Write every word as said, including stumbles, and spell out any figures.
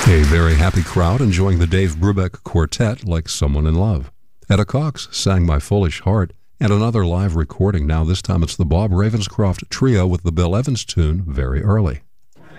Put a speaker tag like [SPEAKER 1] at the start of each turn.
[SPEAKER 1] A very happy crowd enjoying the Dave Brubeck Quartet like Someone in Love. Etta Cox sang My Foolish Heart, and another live recording now. This time it's the Bob Ravenscroft Trio with the Bill Evans tune, Very Early.